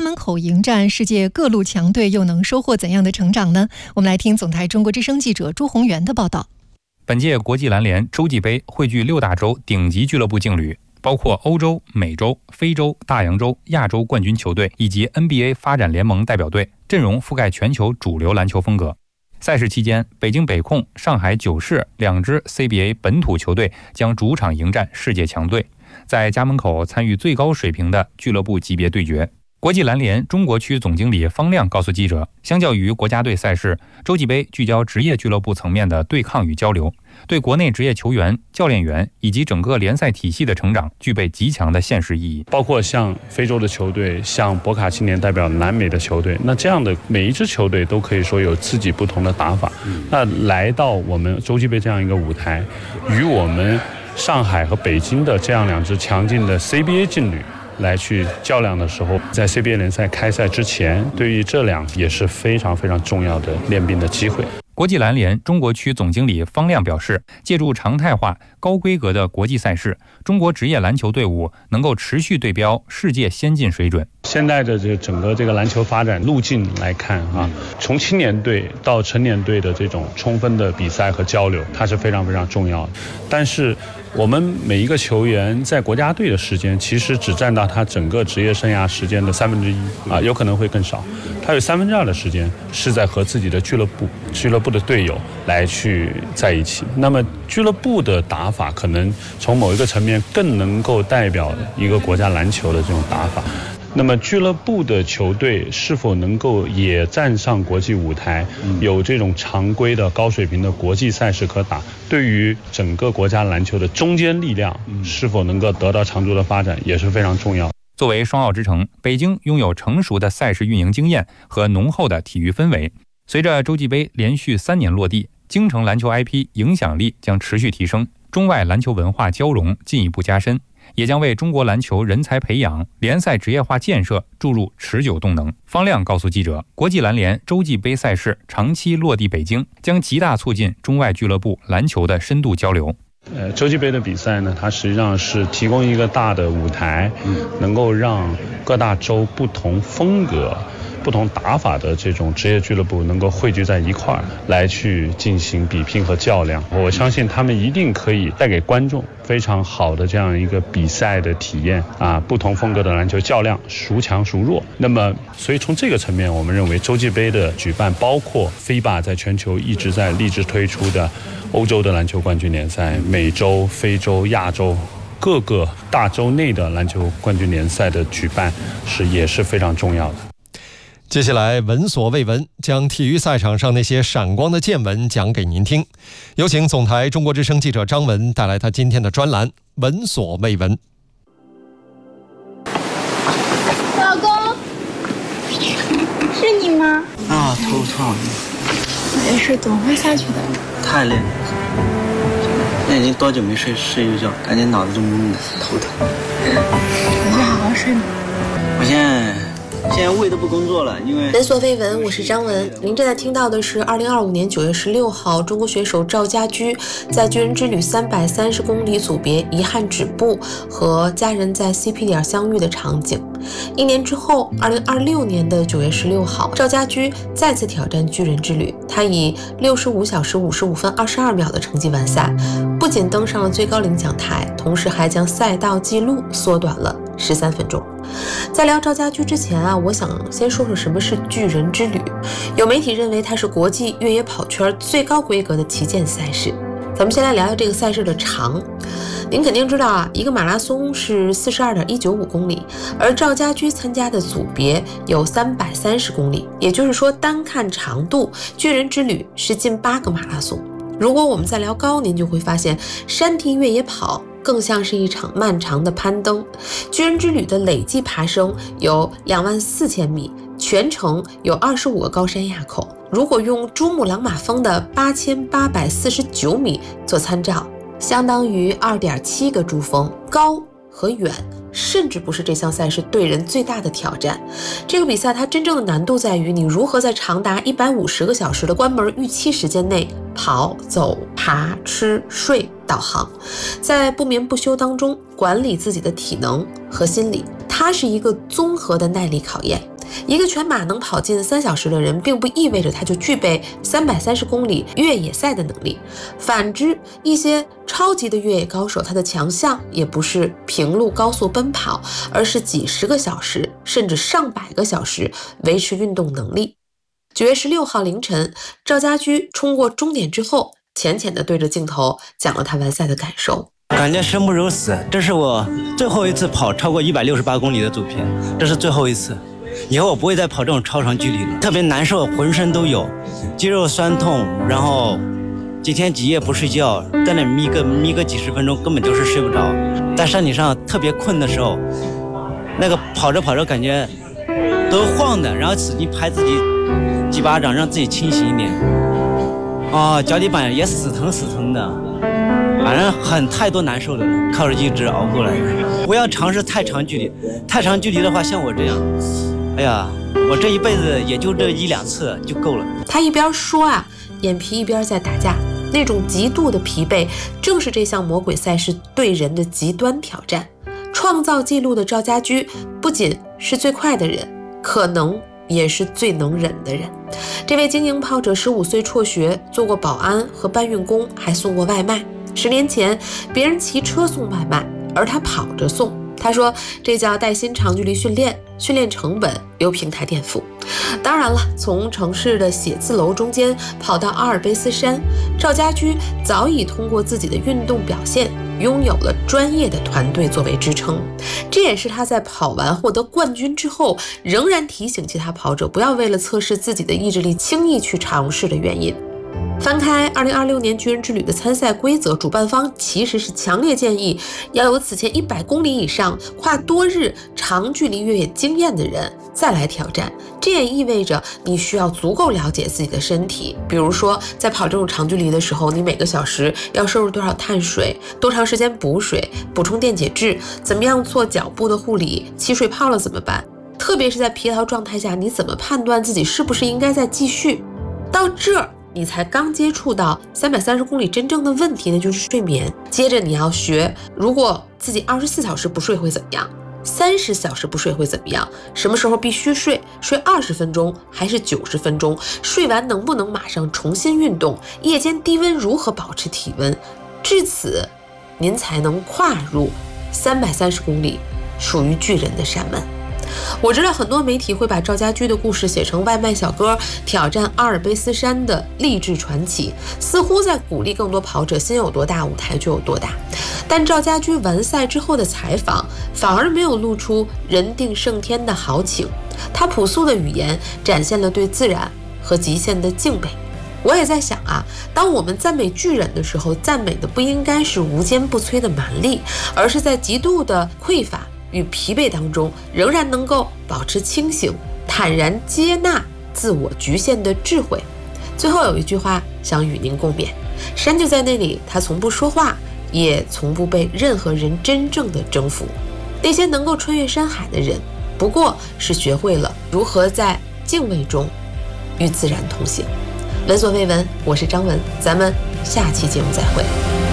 门口迎战世界各路强队，又能收获怎样的成长呢？我们来听总台中国之声记者朱宏元的报道。 本届国际篮联洲际杯汇聚6大洲顶级俱乐部劲旅，包括欧洲、美洲、非洲、大洋洲、亚洲冠军球队以及 NBA 发展联盟代表队，阵容覆盖全球主流篮球风格。赛事期间，北京北控、上海九市2支 CBA 本土球队将主场迎战世界强队，在家门口参与最高水平的俱乐部级别对决。国际篮联中国区总经理方亮告诉记者，相较于国家队赛事，洲际杯聚焦职业俱乐部层面的对抗与交流，对国内职业球员、教练员以及整个联赛体系的成长具备极强的现实意义。 包括像非洲的球队，像博卡青年代表南美的球队，那这样的每一支球队都可以说有自己不同的打法。那来到我们洲际杯这样一个舞台，与我们上海和北京的这样2支强劲的 CBA 劲旅来去较量的时候，在 CBA 联赛开赛之前，对于这2也是非常非常重要的练兵的机会。 国际篮联中国区总经理方亮表示，借助常态化、高规格的国际赛事，中国职业篮球队伍能够持续对标世界先进水准。 现在的整个篮球发展路径来看从青年队到成年队的这种充分的比赛和交流，它是非常非常重要的。但是我们每一个球员在国家队的时间，其实只占到他整个职业生涯时间的1/3有可能会更少。他有2/3的时间是在和自己的俱乐部的队友来去在一起。那么俱乐部的打法可能从某一个层面更能够代表一个国家篮球的这种打法。那么俱乐部的球队是否能够也站上国际舞台，有这种常规的高水平的国际赛事可打，对于整个国家篮球的中坚力量是否能够得到长足的发展也是非常重要。 作为双奥之城，北京拥有成熟的赛事运营经验和浓厚的体育氛围。随着洲际杯连续3年落地，京城篮球 IP 影响力将持续提升，中外篮球文化交融进一步加深，也将为中国篮球人才培养、联赛职业化建设注入持久动能。方亮告诉记者，国际篮联洲际杯赛事长期落地北京，将极大促进中外俱乐部篮球的深度交流。 洲际杯的比赛呢，它实际上是提供一个大的舞台，能够让各大洲不同风格、不同打法的这种职业俱乐部能够汇聚在一块儿，来去进行比拼和较量。我相信他们一定可以带给观众非常好的这样一个比赛的体验不同风格的篮球较量，孰强孰弱。那么所以从这个层面，我们认为洲际杯的举办，包括 FIBA 在全球一直在励志推出的欧洲的篮球冠军联赛、美洲、非洲、亚洲各个大洲内的篮球冠军联赛的举办也是非常重要的。 接下来闻所未闻，将体育赛场上那些闪光的见闻讲给您听。有请总台中国之声记者张文带来他今天的专栏闻所未闻。 老公，是你吗？ 头痛。 没事，总会下去的。 太累了。那已经多久没睡一觉，感觉脑子就懵的，头疼。 回去好好睡嘛。 我现在胃都不工作了，因为闻所未闻，我是张文。您正在听到的是2025年9月16号，中国选手赵家驹在巨人之旅330公里组别遗憾止步，和家人在 CP 点相遇的场景。1年之后，2026年的9月16号，赵家驹再次挑战巨人之旅，他以65小时55分22秒的成绩完赛，不仅登上了最高领奖台，同时还将赛道纪录缩短了13分钟。在聊赵家驹之前我想先说说什么是巨人之旅。有媒体认为它是国际越野跑圈最高规格的旗舰赛事。咱们先来聊聊这个赛事的长。您肯定知道一个马拉松是42.195公里，而赵家驹参加的组别有330公里，也就是说单看长度，巨人之旅是近8个马拉松。如果我们再聊高，您就会发现山地越野跑更像是一场漫长的攀登。巨人之旅的累计爬升有24000米，全程有25个高山垭口。如果用珠穆朗玛峰的8849米做参照，相当于2.7个珠峰，高和远甚至不是这项赛事对人最大的挑战。这个比赛它真正的难度在于你如何在长达150个小时的关门预期时间内跑、走、爬、吃、睡、导航，在不眠不休当中管理自己的体能和心理，它是一个综合的耐力考验。 一个全马能跑进3小时的人，并不意味着他就具备330公里越野赛的能力。反之，一些超级的越野高手，他的强项也不是平路高速奔跑，而是几十个小时甚至上百个小时维持运动能力。9月16号凌晨，赵家驹冲过终点之后，浅浅地对着镜头讲了他完赛的感受。 感觉生不如死，这是我最后一次跑超过168公里的组片，这是最后一次。以后我不会再跑这种超长距离了，特别难受，浑身都有，肌肉酸痛，然后几天几夜不睡觉，在那眯个几十分钟，根本就是睡不着。在山顶上特别困的时候，那个跑着跑着感觉都晃的，然后使劲拍自己几巴掌，让自己清醒一点。脚底板也死疼的。反正太多难受的了，靠着意志熬过来的。不要尝试太长距离，太长距离的话，像我这样，哎呀，我这一辈子也就这1-2次就够了。 他一边说啊，眼皮一边在打架，那种极度的疲惫，正是这项魔鬼赛事对人的极端挑战。创造纪录的赵家驹不仅是最快的人，可能也是最能忍的人。这位精英跑者15岁辍学，做过保安和搬运工，还送过外卖。10年前，别人骑车送外卖，而他跑着送。他说，这叫带薪长距离训练，训练成本由平台垫付。当然了，从城市的写字楼中间跑到阿尔卑斯山，赵家驹早已通过自己的运动表现，拥有了专业的团队作为支撑。这也是他在跑完获得冠军之后，仍然提醒其他跑者不要为了测试自己的意志力轻易去尝试的原因。翻开2026年巨人之旅的参赛规则，主办方其实是强烈建议要有此前100公里以上跨多日长距离越野经验的人再来挑战。这也意味着你需要足够了解自己的身体，比如说在跑这种长距离的时候，你每个小时要摄入多少碳水，多长时间补水，补充电解质，怎么样做脚部的护理，起水泡了怎么办？特别是在疲劳状态下，你怎么判断自己是不是应该再继续？到这儿你才刚接触到330公里真正的问题，那就是睡眠。接着你要学，如果自己24小时不睡会怎么样？30小时不睡会怎么样？什么时候必须睡？睡20分钟还是90分钟？睡完能不能马上重新运动？夜间低温如何保持体温？至此，您才能跨入330公里，属于巨人的山门。我知道很多媒体会把赵家驹的故事写成外卖小哥挑战阿尔卑斯山的励志传奇，似乎在鼓励更多跑者心有多大，舞台就有多大。但赵家驹完赛之后的采访反而没有露出人定胜天的豪情，他朴素的语言展现了对自然和极限的敬佩。我也在想啊，当我们赞美巨人的时候，赞美的不应该是无坚不摧的蛮力，而是在极度的匮乏与疲惫当中，仍然能够保持清醒，坦然接纳自我局限的智慧。最后有一句话想与您共勉：山就在那里，他从不说话，也从不被任何人真正的征服。那些能够穿越山海的人，不过是学会了如何在敬畏中与自然同行。闻所未闻，我是张文，咱们下期节目再会。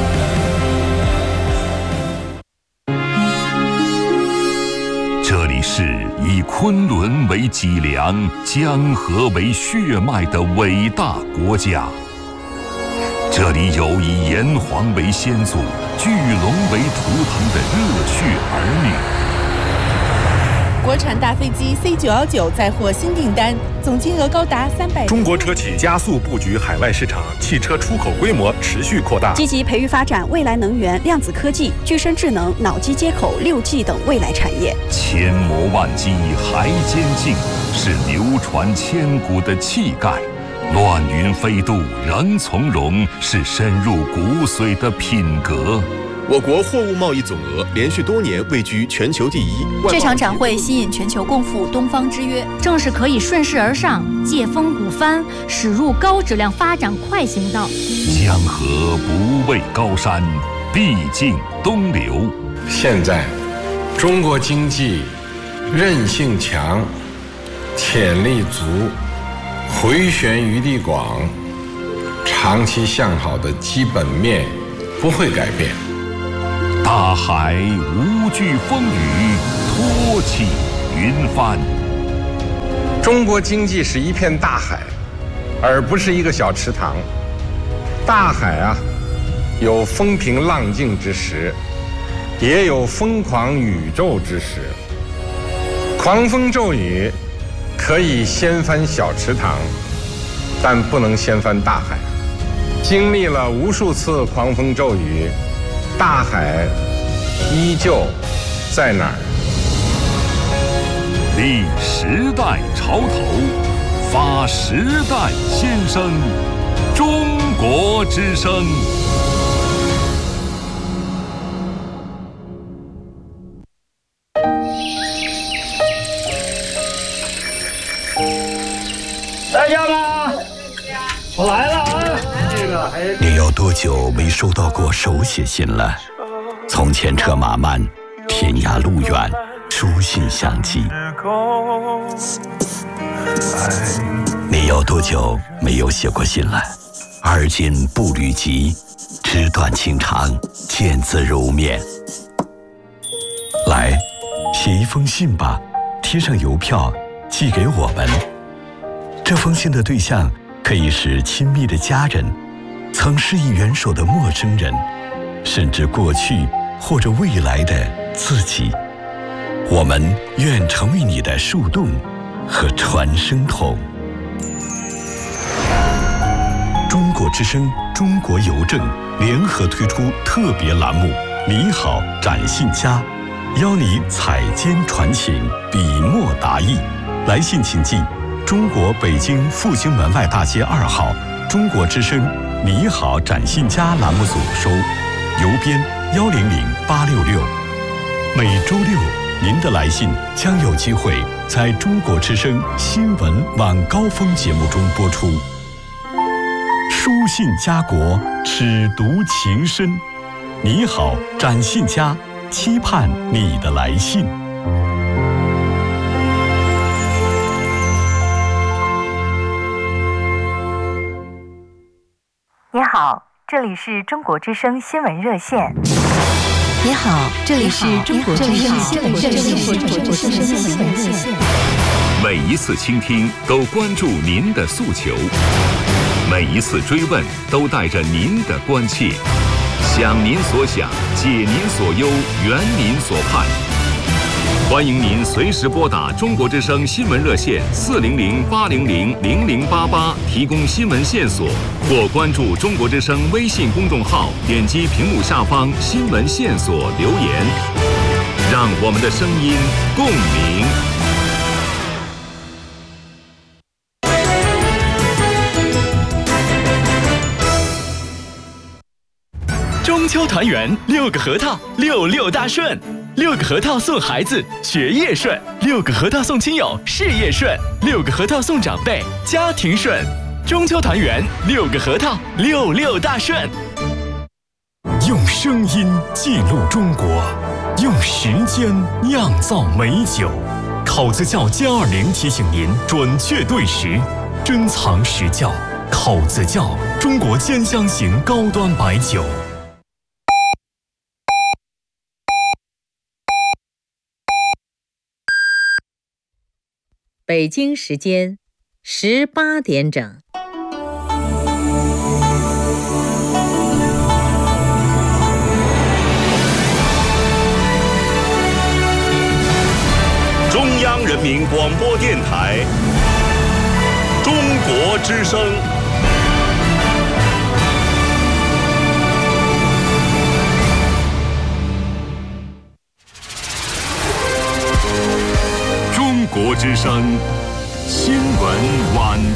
这里是以昆仑为脊梁、江河为血脉的伟大国家。这里有以炎黄为先祖、巨龙为图腾的热血儿女。 国产大飞机 C919 再获新订单，总金额高达300。 中国车企加速布局海外市场，汽车出口规模持续扩大， 积极培育发展未来能源、量子科技、具身智能、脑机接口、6G 等未来产业。 千磨万击还坚劲，是流传千古的气概；乱云飞渡仍从容，是深入骨髓的品格。 我国货物贸易总额连续多年位居全球第一。 这场展会吸引全球共赴东方之约，正是可以顺势而上、借风鼓帆，驶入高质量发展快行道。 江河不畏高山，必尽东流。 现在，中国经济韧性强，潜力足，回旋余地广，长期向好的基本面不会改变。 大海无惧风雨，托起云帆。 中国经济是一片大海，而不是一个小池塘。大海啊，有风平浪静之时，也有疯狂宇宙之时。狂风骤雨可以掀翻小池塘，但不能掀翻大海。经历了无数次狂风骤雨，大海依旧在哪儿？ 立时代潮头，发时代新声，中国之声。 在家吗？我来了啊！ 你有多久没收到过手写信了？从前车马慢，天涯路远，书信相寄。你有多久没有写过信了？而今步履急，纸短情长，见字如面。来，写一封信吧，贴上邮票，寄给我们。这封信的对象可以是亲密的家人，曾施以援手的陌生人，甚至过去或者未来的自己。我们愿成为你的树洞和传声筒。中国之声、中国邮政联合推出特别栏目“你好，展信佳”，邀你采笺传情，笔墨达意。来信请寄中国北京复兴门外大街2号中国之声“你好，展信佳”栏目组收，邮编100866。每周六，您的来信将有机会在中国之声新闻晚高峰节目中播出。书信家国，尺读情深。你好，展信佳，期盼你的来信。 你好，这里是中国之声新闻热线。 你好，这里是中国之声新闻热线。 每一次倾听都关注您的诉求，每一次追问都带着您的关切，想您所想，解您所忧，圆您所盼。欢迎您随时拨打中国之声新闻热线400-800-0088提供新闻线索，或关注中国之声微信公众号，点击屏幕下方新闻线索留言，让我们的声音共鸣。 中秋团圆，6个核桃，66大顺，6个核桃送孩子学业顺，6个核桃送亲友事业顺，6个核桃送长辈家庭顺。中秋团圆，6个核桃，66大顺。 用声音记录中国，用时间酿造美酒。口子窖歼20提醒您准确对时，珍藏实窖。口子窖，中国兼香型高端白酒。 北京时间18点整。 中央人民广播电台，中国之声。中国之声新闻晚